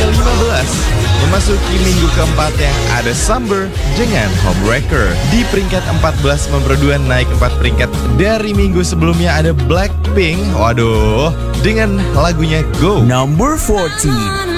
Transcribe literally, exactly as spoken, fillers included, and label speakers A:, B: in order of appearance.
A: lima belas. Memasuki minggu keempat yang ada Summer dengan Homewrecker. Di peringkat empat belas memperduan naik empat peringkat dari minggu sebelumnya ada Blackpink. Waduh, dengan lagunya Go.
B: Number fourteen.